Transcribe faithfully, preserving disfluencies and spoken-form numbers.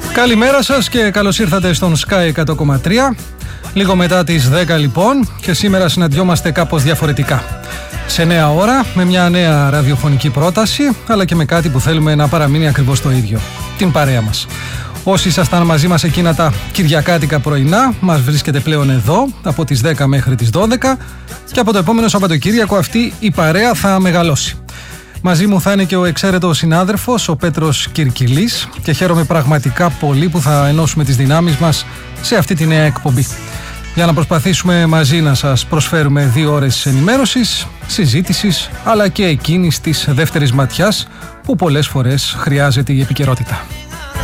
Καλημέρα σας και καλώς ήρθατε στον Sky εκατό κόμμα τρία. Λίγο μετά τις δέκα λοιπόν, και σήμερα συναντιόμαστε κάπως διαφορετικά. Σε νέα ώρα, με μια νέα ραδιοφωνική πρόταση, αλλά και με κάτι που θέλουμε να παραμείνει ακριβώς το ίδιο. Την παρέα μας. Όσοι ήσασταν μαζί μας εκείνα τα κυριακάτικα πρωινά, μας βρίσκεται πλέον εδώ, από τις δέκα μέχρι τις δώδεκα, και από το επόμενο Σαββατοκύριακο αυτή η παρέα θα μεγαλώσει. Μαζί μου θα είναι και ο εξαίρετος συνάδελφος, ο Πέτρος Κυρκυλής, και χαίρομαι πραγματικά πολύ που θα ενώσουμε τις δυνάμεις μας σε αυτή τη νέα εκπομπή. Για να προσπαθήσουμε μαζί να σας προσφέρουμε δύο ώρες ενημέρωσης, συζήτησης, αλλά και εκείνης της δεύτερης ματιάς που πολλές φορές χρειάζεται η επικαιρότητα.